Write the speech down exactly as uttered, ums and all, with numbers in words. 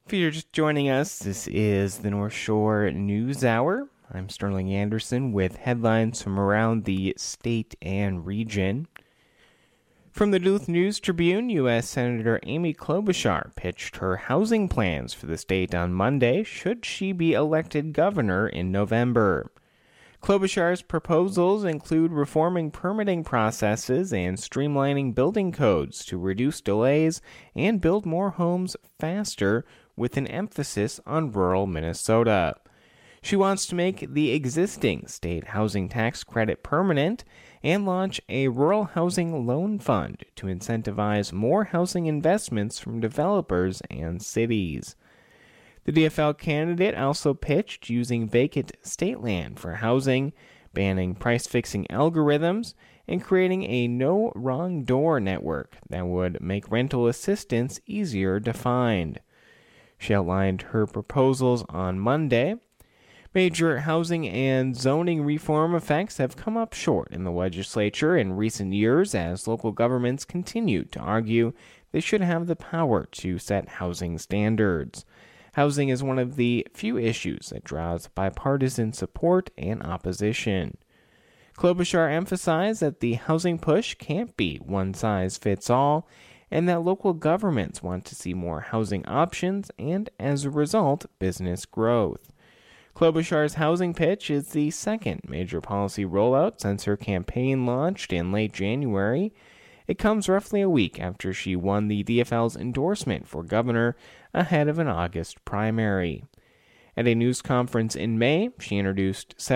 If you're just joining us, this is the North Shore News Hour. I'm Sterling Anderson with headlines from around the state and region. From the Duluth News Tribune, U S Senator Amy Klobuchar pitched her housing plans for the state on Monday should she be elected governor in November. Klobuchar's proposals include reforming permitting processes and streamlining building codes to reduce delays and build more homes faster, with an emphasis on rural Minnesota. She wants to make the existing state housing tax credit permanent and launch a rural housing loan fund to incentivize more housing investments from developers and cities. The D F L candidate also pitched using vacant state land for housing, banning price-fixing algorithms, and creating a no wrong door network that would make rental assistance easier to find. She outlined her proposals on Monday. Major housing and zoning reform effects have come up short in the legislature in recent years as local governments continue to argue they should have the power to set housing standards. Housing is one of the few issues that draws bipartisan support and opposition. Klobuchar emphasized that the housing push can't be one size fits all, and that local governments want to see more housing options and, as a result, business growth. Klobuchar's housing pitch is the second major policy rollout since her campaign launched in late January. It comes roughly a week after she won the D F L's endorsement for governor ahead of an August primary. At a news conference in May, she introduced